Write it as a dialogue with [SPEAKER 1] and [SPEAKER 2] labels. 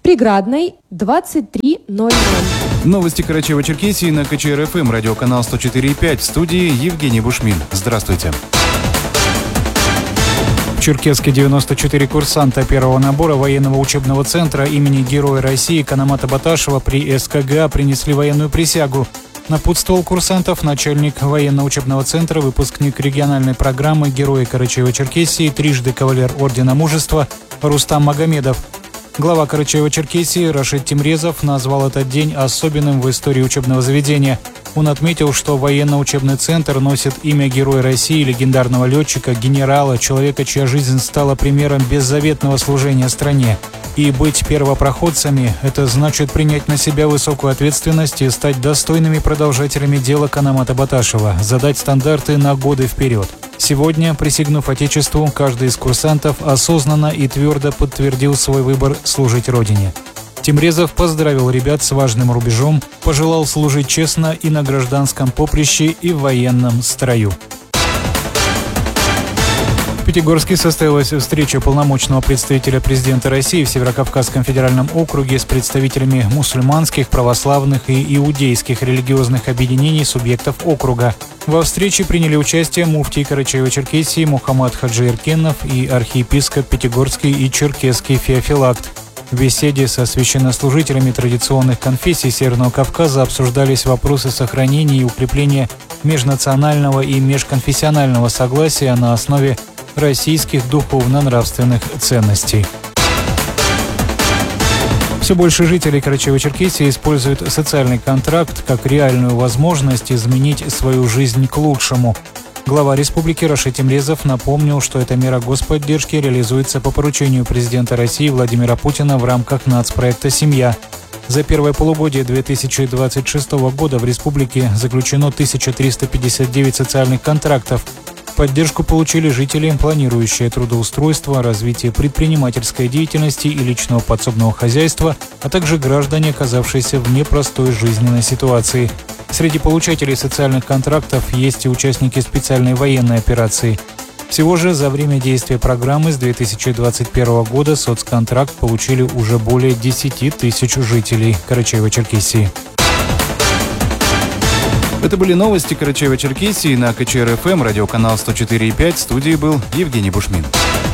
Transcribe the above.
[SPEAKER 1] Приградной 23:00.
[SPEAKER 2] Новости Карачаево-Черкесии на КЧР-ФМ, радиоканал 104,5. В студии Евгений Бушмин. Здравствуйте.
[SPEAKER 3] В Черкесске 94 курсанта первого набора военного учебного центра имени Героя России Канамата Баташева при СКГА принесли военную присягу. Напутствовал курсантов начальник военно-учебного центра, выпускник региональной программы «Герои Карачаево-Черкесии», трижды кавалер Ордена Мужества Рустам Магомедов. Глава Карачаево-Черкесии Рашид Тимрезов назвал этот день особенным в истории учебного заведения. Он отметил, что военно-учебный центр носит имя Героя России, легендарного летчика, генерала, человека, чья жизнь стала примером беззаветного служения стране. И быть первопроходцами – это значит принять на себя высокую ответственность и стать достойными продолжателями дела Канамата Баташева, задать стандарты на годы вперед. Сегодня, присягнув Отечеству, каждый из курсантов осознанно и твердо подтвердил свой выбор служить Родине. Тимрезов поздравил ребят с важным рубежом, пожелал служить честно и на гражданском поприще, и в военном строю. В Пятигорске состоялась встреча полномочного представителя президента России в Северокавказском федеральном округе с представителями мусульманских, православных и иудейских религиозных объединений субъектов округа. Во встрече приняли участие муфтий Карачаево-Черкесии Мухаммад Хаджи Эркенов и архиепископ Пятигорский и Черкесский Феофилакт. В беседе со священнослужителями традиционных конфессий Северного Кавказа обсуждались вопросы сохранения и укрепления межнационального и межконфессионального согласия на основе российских духовно-нравственных ценностей. Все больше жителей Карачаево-Черкесии используют социальный контракт как реальную возможность изменить свою жизнь к лучшему. Глава республики Рашид Тимрезов напомнил, что эта мера господдержки реализуется по поручению президента России Владимира Путина в рамках нацпроекта «Семья». За первое полугодие 2026 года в республике заключено 1359 социальных контрактов. Поддержку получили жители, планирующие трудоустройство, развитие предпринимательской деятельности и личного подсобного хозяйства, а также граждане, оказавшиеся в непростой жизненной ситуации. Среди получателей социальных контрактов есть и участники специальной военной операции. Всего же за время действия программы с 2021 года соцконтракт получили уже более 10 тысяч жителей Карачаево-Черкесии.
[SPEAKER 2] Это были новости Карачаево-Черкесии на КЧР-ФМ, радиоканал 104,5. В студии был Евгений Бушмин.